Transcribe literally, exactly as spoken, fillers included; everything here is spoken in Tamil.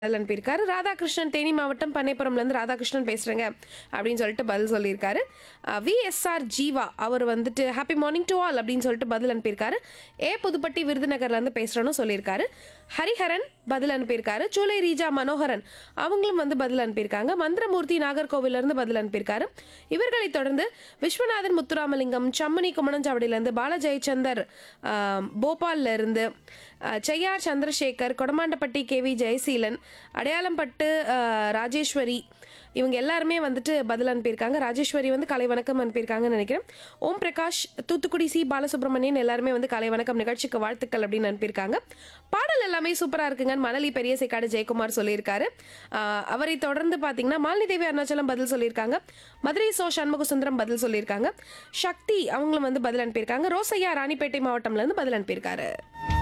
பதில் அனுப்பியிருக்காரு. ராதாகிருஷ்ணன் தேனி மாவட்டம் பண்ணைப்புறம்லேருந்து ராதாகிருஷ்ணன் பேசுகிறேங்க அப்படின்னு சொல்லிட்டு பதில் சொல்லியிருக்காரு. விஎஸ்ஆர் ஜீவா அவர் வந்துட்டு ஹாப்பி மார்னிங் டு ஆல் அப்படின்னு சொல்லிட்டு பதில் அனுப்பியிருக்காரு. ஏ புதுப்பட்டி விருதுநகர்லேருந்து பேசுகிறோன்னு சொல்லியிருக்காரு. ஹரிஹரன் பதில் அனுப்பியிருக்காரு. சூலை ரீஜா மனோகரன் அவங்களும் வந்து பதில் அனுப்பியிருக்காங்க. மந்திரமூர்த்தி நாகர்கோவிலிருந்து பதில் அனுப்பியிருக்காரு. இவர்களை தொடர்ந்து விஸ்வநாதன் முத்துராமலிங்கம் சம்மனி குமணஞ்சாவடியிலேருந்து பால ஜெயச்சந்தர் போபால்ல இருந்து செய்யார் சந்திரசேகர் கொடமாண்டப்பட்டி கே வி ஜெயசீலன் அடையாளம்பட்டு ராஜேஸ்வரி இவங்க எல்லாருமே வந்துட்டு பதில் அனுப்பியிருக்காங்க. ராஜேஸ்வரி வந்து கலை வணக்கம் அனுப்பியிருக்காங்கன்னு நினைக்கிறேன். ஓம் பிரகாஷ் தூத்துக்குடி சி பாலசுப்ரமணியன் எல்லாருமே வந்து கலை வணக்கம் நிகழ்ச்சிக்கு வாழ்த்துக்கள் அப்படின்னு அனுப்பியிருக்காங்க. பாடல் எல்லாமே சூப்பராக இருக்குங்கன்னு மணலி பெரிய சேக்காடு ஜெயக்குமார் சொல்லியிருக்காரு. அவரை தொடர்ந்து பார்த்தீங்கன்னா மாலினி தேவி அருணாச்சலம் பதில் சொல்லியிருக்காங்க. மதுரை சோ சண்முக சுந்தரம் பதில் சொல்லியிருக்காங்க. சக்தி அவங்களும் வந்து பதில் அனுப்பியிருக்காங்க. ரோசையா ராணிப்பேட்டை மாவட்டம்லேருந்து பதில் அனுப்பியிருக்காரு.